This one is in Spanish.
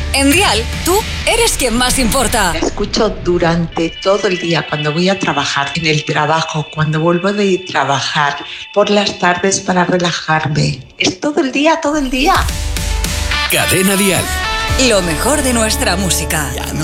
En Dial, tú eres quien más importa. La escucho durante todo el día, cuando voy a trabajar, en el trabajo, cuando vuelvo de trabajar, por las tardes para relajarme. Es todo el día, todo el día. Cadena Dial. Lo mejor de nuestra música.